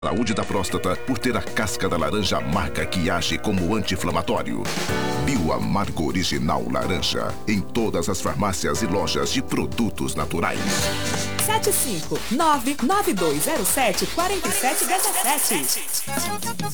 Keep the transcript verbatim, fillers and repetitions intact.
Saúde da próstata por ter a casca da laranja amarga que age como anti-inflamatório. Bioamargo Original Laranja. Em todas as farmácias e lojas de produtos naturais. sete cinco nove nove dois zero sete quatro sete um sete.